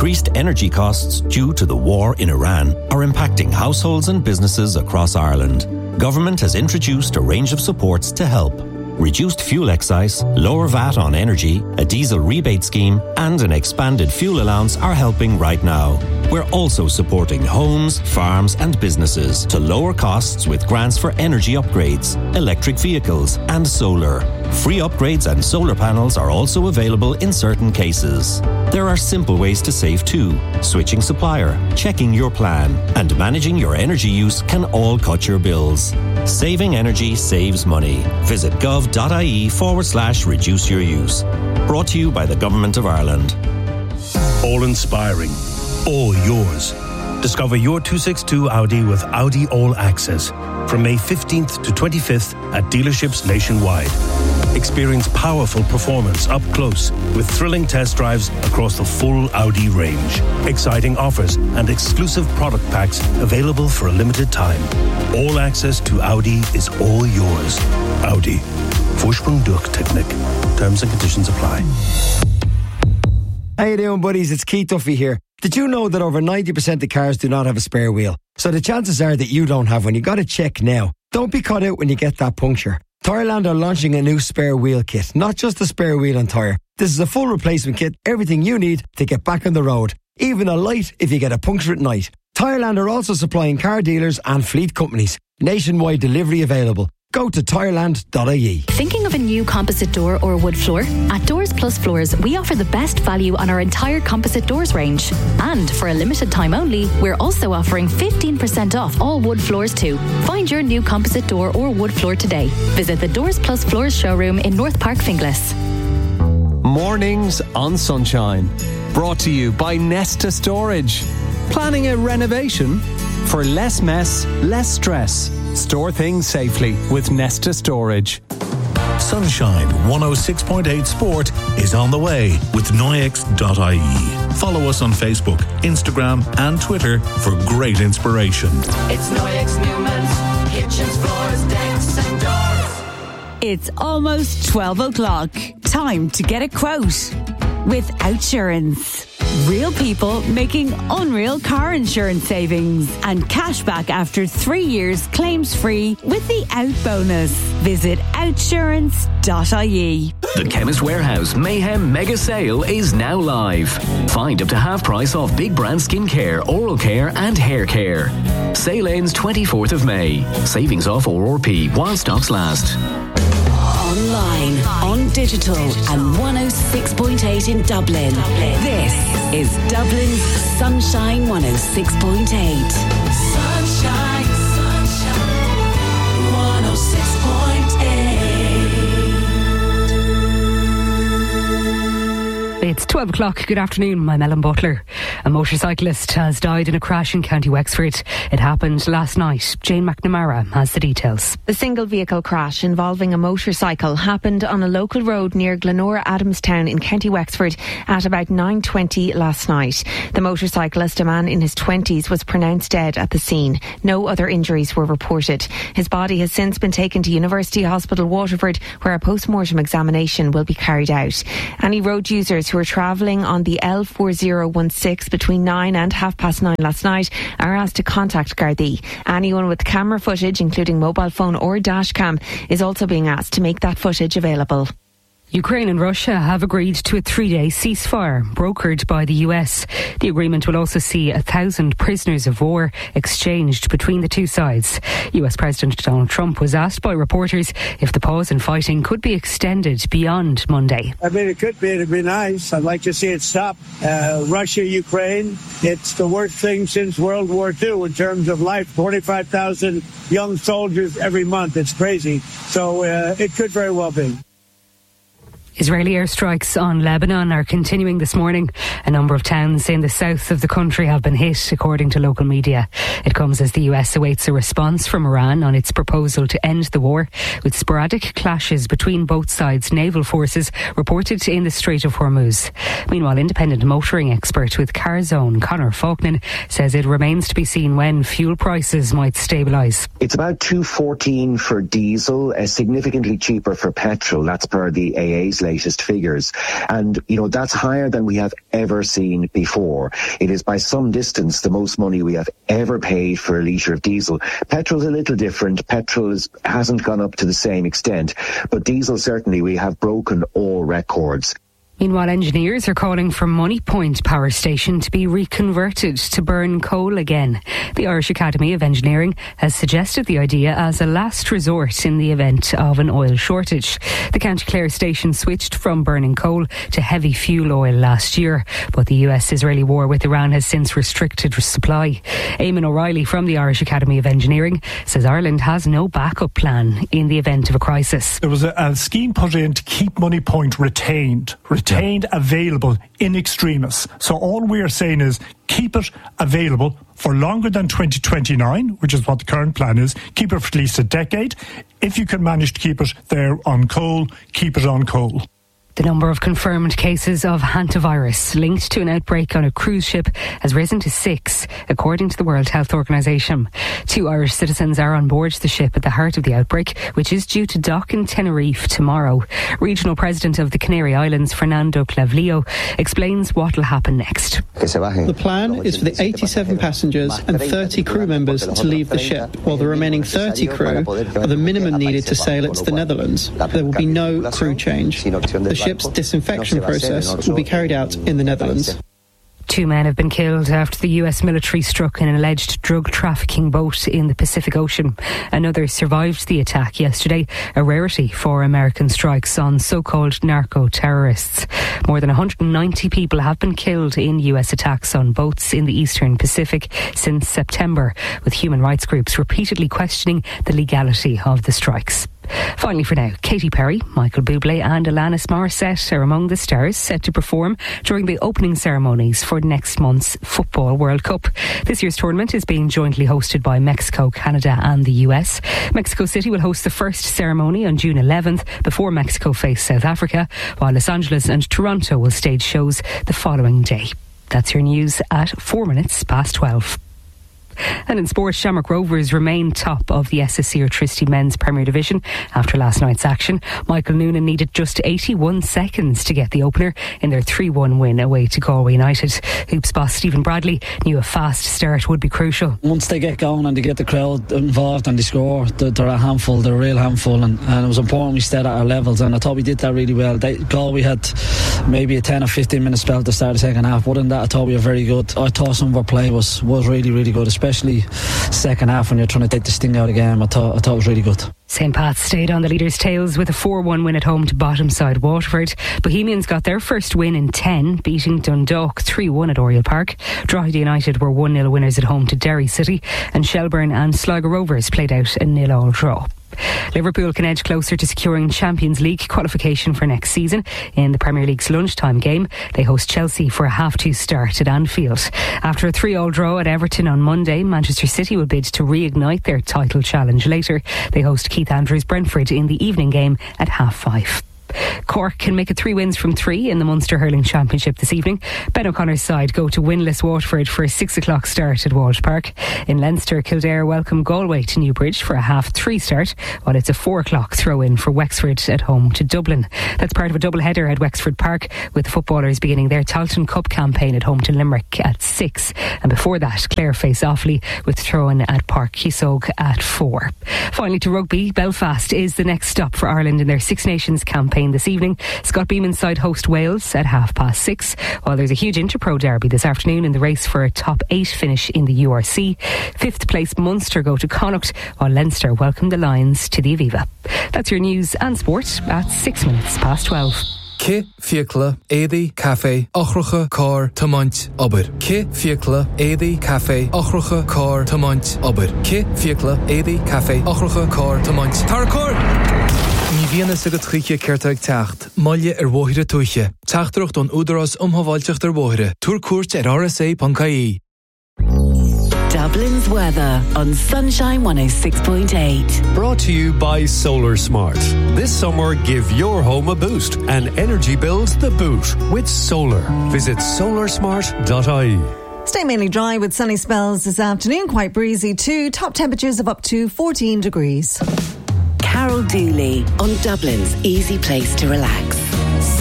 increased energy costs due to the war in Iran are impacting households and businesses across Ireland. Government has introduced a range of supports to help. Reduced fuel excise, lower VAT on energy, a diesel rebate scheme, and an expanded fuel allowance are helping right now. We're also supporting homes, farms, and businesses to lower costs with grants for energy upgrades, electric vehicles, and solar. Free upgrades and solar panels are also available in certain cases. There are simple ways to save too. Switching supplier, checking your plan, and managing your energy use can all cut your bills. Saving energy saves money. Visit gov.ie/reduce your use. Brought to you by the Government of Ireland. All inspiring, all yours. Discover your 262 Audi with Audi All Access from May 15th to 25th at dealerships nationwide. Experience powerful performance up close with thrilling test drives across the full Audi range. Exciting offers and exclusive product packs available for a limited time. All access to Audi is all yours. Audi. Vorsprung durch Technik. Terms and conditions apply. How you doing, buddies? It's Keith Duffy here. Did you know that over 90% of cars do not have a spare wheel? So the chances are that you don't have one. You got to check now. Don't be caught out when you get that puncture. Tyreland are launching a new spare wheel kit. Not just a spare wheel and tyre. This is a full replacement kit. Everything you need to get back on the road. Even a light if you get a puncture at night. Tyreland are also supplying car dealers and fleet companies. Nationwide delivery available. Go to Tyreland.ie. Thinking of a new composite door or wood floor? At Doors Plus Floors, we offer the best value on our entire composite doors range. And for a limited time only, we're also offering 15% off all wood floors too. Find your new composite door or wood floor today. Visit the Doors Plus Floors showroom in North Park, Finglas. Mornings on Sunshine. Brought to you by Nesta Storage. Planning a renovation? For less mess, less stress. Store things safely with Nesta Storage. Sunshine 106.8 Sport is on the way with Noyex.ie. Follow us on Facebook, Instagram and Twitter for great inspiration. It's Noyex Newman's kitchens, floors, decks and doors. It's almost 12 o'clock. Time to get a quote with Outsurance. Real people making unreal car insurance savings and cash back after 3 years claims free with the Out bonus. Visit outsurance.ie. The Chemist Warehouse Mayhem Mega Sale is now live. Find up to half price off big brand skincare, oral care and hair care. Sale ends 24th of May. Savings off ORP while stocks last. Online, on digital and 106.8 in Dublin. This is Dublin's Sunshine 106.8. Sunshine, sunshine, 106.8. It's 12 o'clock. Good afternoon. I'm Ellen Butler. A motorcyclist has died in a crash in County Wexford. It happened last night. Jane McNamara has the details. The single vehicle crash involving a motorcycle happened on a local road near Glenora Adamstown in County Wexford at about 9:20 last night. The motorcyclist, a man in his 20s, was pronounced dead at the scene. No other injuries were reported. His body has since been taken to University Hospital Waterford, where a post-mortem examination will be carried out. Any road users who were travelling on the L4016 between 9 and 9:30 last night are asked to contact Gardaí. Anyone with camera footage, including mobile phone or dash cam, is also being asked to make that footage available. Ukraine and Russia have agreed to a 3-day ceasefire brokered by the US. The agreement will also see 1,000 prisoners of war exchanged between the two sides. US President Donald Trump was asked by reporters if the pause in fighting could be extended beyond Monday. I mean, it could be. It'd be nice. I'd like to see it stop. Russia, Ukraine, it's the worst thing since World War II in terms of life. 45,000 young soldiers every month. It's crazy. So it could very well be. Israeli airstrikes on Lebanon are continuing this morning. A number of towns in the south of the country have been hit, according to local media. It comes as the US awaits a response from Iran on its proposal to end the war, with sporadic clashes between both sides' naval forces reported in the Strait of Hormuz. Meanwhile, independent motoring expert with CarZone, Conor Faulkner, says it remains to be seen when fuel prices might stabilise. It's about $2.14 for diesel, significantly cheaper for petrol. That's per the AA's latest figures. And, that's higher than we have ever seen before. It is by some distance the most money we have ever paid for a litre of diesel. Petrol's a little different. Petrol hasn't gone up to the same extent. But diesel, certainly, we have broken all records. Meanwhile, engineers are calling for Moneypoint Power Station to be reconverted to burn coal again. The Irish Academy of Engineering has suggested the idea as a last resort in the event of an oil shortage. The County Clare station switched from burning coal to heavy fuel oil last year, but the US-Israeli war with Iran has since restricted supply. Eamon O'Reilly from the Irish Academy of Engineering says Ireland has no backup plan in the event of a crisis. There was a scheme put in to keep Moneypoint retained, available in extremis. So all we're saying is keep it available for longer than 2029, which is what the current plan is. Keep it for at least a decade. If you can manage to keep it there on coal, keep it on coal. The number of confirmed cases of hantavirus linked to an outbreak on a cruise ship has risen to 6, according to the World Health Organization. 2 Irish citizens are on board the ship at the heart of the outbreak, which is due to dock in Tenerife tomorrow. Regional President of the Canary Islands, Fernando Clavlio, explains what will happen next. The plan is for the 87 passengers and 30 crew members to leave the ship, while the remaining 30 crew are the minimum needed to sail it to the Netherlands. There will be no crew change. The ship's disinfection process will be carried out in the Netherlands. 2 men have been killed after the US military struck an alleged drug trafficking boat in the Pacific Ocean. Another survived the attack yesterday, a rarity for American strikes on so-called narco-terrorists. More than 190 people have been killed in US attacks on boats in the Eastern Pacific since September, with human rights groups repeatedly questioning the legality of the strikes. Finally for now, Katy Perry, Michael Bublé and Alanis Morissette are among the stars set to perform during the opening ceremonies for next month's Football World Cup. This year's tournament is being jointly hosted by Mexico, Canada and the US. Mexico City will host the first ceremony on June 11th before Mexico face South Africa, while Los Angeles and Toronto will stage shows the following day. That's your news at 12:04. And in sport, Shamrock Rovers remain top of the SSE Electricity Men's Premier Division after last night's action. Michael Noonan needed just 81 seconds to get the opener in their 3-1 win away to Galway United. Hoops boss Stephen Bradley knew a fast start would be crucial. Once they get going and they get the crowd involved and they score, they're a handful, they're a real handful, and it was important we stayed at our levels, and I thought we did that really well. Galway had maybe a 10 or 15 minute spell to start the second half, but in that I thought we were very good. I thought some of our play was really, really good, especially second half when you're trying to take the sting out of the game. I thought it was really good. St. Pat's stayed on the leaders' tails with a 4-1 win at home to bottom side Waterford. Bohemians got their first win in 10, beating Dundalk 3-1 at Oriel Park. Drogheda United were 1-0 winners at home to Derry City, and Shelbourne and Sligo Rovers played out a 0-0 draw. Liverpool can edge closer to securing Champions League qualification for next season. In the Premier League's lunchtime game, they host Chelsea for a 2:30 start at Anfield. After a 3-3 draw at Everton on Monday, Manchester City will bid to reignite their title challenge later. They host Keith Andrews Brentford in the evening game at 5:30. Cork can make it 3 wins from 3 in the Munster Hurling Championship this evening. Ben O'Connor's side go to winless Waterford for a 6 o'clock start at Walsh Park. In Leinster, Kildare welcome Galway to Newbridge for a 3:30 start, while it's a 4 o'clock throw-in for Wexford at home to Dublin. That's part of a double header at Wexford Park, with the footballers beginning their Tailteann Cup campaign at home to Limerick at 6. And before that, Clare face Offaly with throw-in at Park Keysog at 4. Finally to rugby, Belfast is the next stop for Ireland in their Six Nations campaign this evening. Scott Beeman's side host Wales at 6:30, while there's a huge Interpro derby this afternoon in the race for a top 8 finish in the URC. 5th place Munster go to Connacht, while Leinster welcome the Lions to the Aviva. That's your news and sport at 12:06. Ke fiacla édaí cafe ochracha car tamáint obair. Ke fiacla édaí cafe ochracha car tamáint obair. Ke fiacla édaí cafe ochracha car tamáint. Tarcor! Ní bhíana sa go tríe ceirteag teacht, maile bhóithre tuiche. Teachtarocht don údarás umhaváilteach bhóithre. Túr cuairt RSA.ie. Dublin's weather on Sunshine 106.8. Brought to you by Solar Smart. This summer, give your home a boost and energy bills the boot with solar. Visit solarsmart.ie. Stay mainly dry with sunny spells this afternoon, quite breezy too. Top temperatures of up to 14 degrees. Carol Dooley on Dublin's easy place to relax.